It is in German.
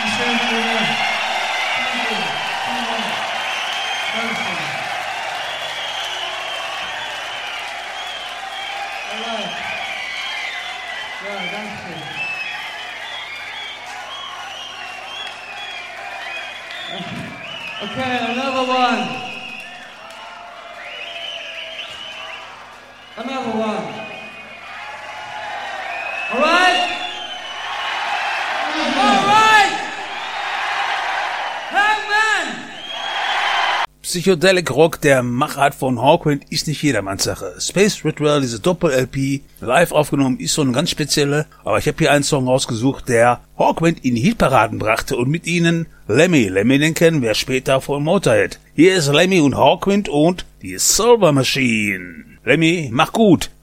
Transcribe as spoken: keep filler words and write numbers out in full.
Okay, another one. Another one. All right? All right! Hangman! Psychedelic Rock der Machart von Hawkwind ist nicht jedermanns Sache. Space Ritual, diese Doppel-L P, live aufgenommen, ist so eine ganz spezielle, aber ich habe hier einen Song rausgesucht, der Hawkwind in Hitparaden brachte und mit ihnen Lemmy. Lemmy, den kennen wir später von Motorhead. Hier ist Lemmy und Hawkwind und die Silver Machine. Lemmy, mach gut!